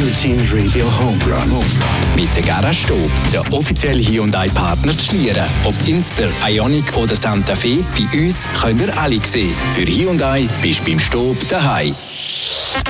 Virgin Radio Homerun. Mit der Garage Stob, der offizielle Hyundai-Partner zu Schlieren. Ob Inster, Ioniq oder Santa Fe, bei uns könnt ihr alle sehen. Für Hyundai bist du beim Stob daheim.